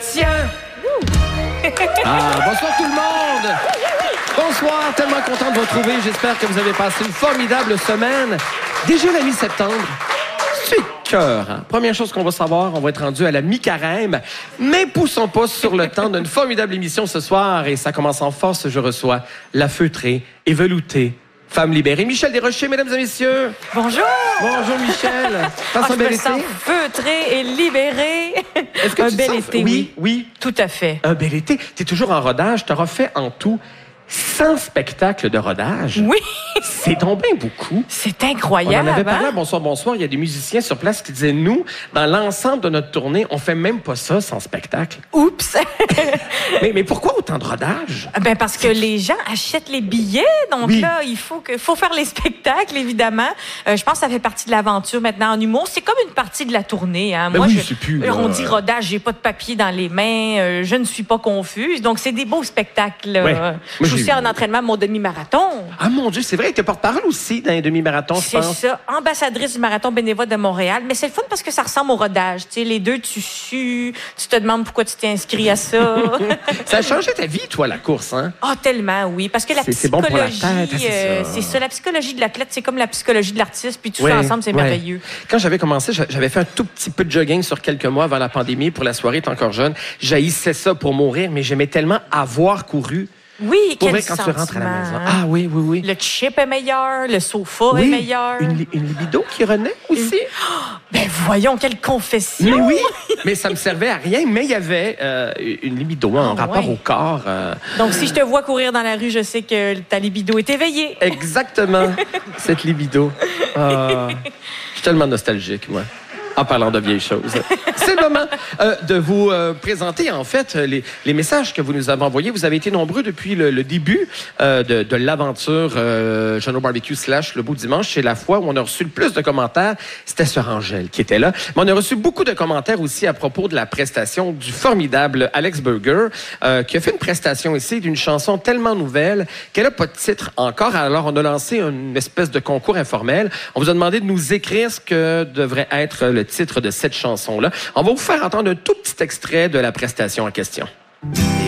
Sébastien. Bonsoir tout le monde. Bonsoir, tellement content de vous retrouver. J'espère que vous avez passé une formidable semaine. Déjà la mi-septembre. C'est cœur. Hein? Première chose qu'on va savoir, on va être rendu à la mi-carême. Mais poussons pas sur le temps d'une formidable émission ce soir. Et ça commence en force. Je reçois la feutrée et veloutée femme libérée, Michel Desrochers, mesdames et messieurs. Bonjour. Bonjour, Michel. Passe un bel été. Je me sens feutrée et libérée. Est-ce que un tu bel sens... été, oui. Tout à fait. Un bel été. Tu es toujours en rodage. Tu auras fait en tout 100 spectacles de rodage. Oui. C'est donc bien beaucoup. C'est incroyable. On en avait parlé à hein? Bonsoir, bonsoir. Il y a des musiciens sur place qui disaient, nous, dans l'ensemble de notre tournée, on fait même pas ça sans spectacle. Oups. mais pourquoi autant de rodage? Ben parce que les gens achètent les billets. Donc Oui. là, il faut faire les spectacles, évidemment. Je pense que ça fait partie de l'aventure maintenant en humour. C'est comme une partie de la tournée. Hein? Ben Moi, oui, c'est plus, on dit rodage, j'ai pas de papier dans les mains, je ne suis pas confuse. Donc, c'est des beaux spectacles. Ouais. Je suis aussi en entraînement à mon demi-marathon. Ah mon Dieu, c'est vrai, tu es porte-parole aussi dans les demi-marathons, je C'est pense. ça, ambassadrice du marathon bénévole de Montréal. Mais c'est le fun parce que ça ressemble au rodage. Tu sais, les deux, tu sues, tu te demandes pourquoi tu t'es inscrit à ça. Ça a changé ta vie, toi, la course, hein? Ah, tellement, oui. Parce que la C'est psychologie, bon pour la tête, hein, c'est ça. La psychologie de l'athlète, c'est comme la psychologie de l'artiste. Puis tout Ouais, ça ensemble, c'est ouais. merveilleux. Quand j'avais commencé, j'avais fait un tout petit peu de jogging sur quelques mois avant la pandémie pour la soirée, t'es encore jeune. J'haïssais ça pour mourir, mais j'aimais tellement avoir couru. Oui, Pour quel vrai, quand tu sentiment, rentres à la maison. hein? Ah oui. Le chip est meilleur, le sofa est Oui, meilleur. une libido qui renaît aussi. Ben voyons, quelle confession! Mais oui, mais ça me servait à rien, mais il y avait une libido en rapport ouais. au corps. Donc, si je te vois courir dans la rue, je sais que ta libido est éveillée. Exactement, cette libido. Je suis tellement nostalgique, moi. En parlant de vieilles choses. C'est le moment de vous présenter, en fait, les messages que vous nous avez envoyés. Vous avez été nombreux depuis le début de l'aventure Jeannot Barbecue / Le Beau Dimanche. C'est la fois où on a reçu le plus de commentaires. C'était Sœur Angèle qui était là. Mais on a reçu beaucoup de commentaires aussi à propos de la prestation du formidable Alex Burger, qui a fait une prestation ici d'une chanson tellement nouvelle qu'elle n'a pas de titre encore. Alors, on a lancé une espèce de concours informel. On vous a demandé de nous écrire ce que devrait être le titre de cette chanson-là. On va vous faire entendre un tout petit extrait de la prestation en question.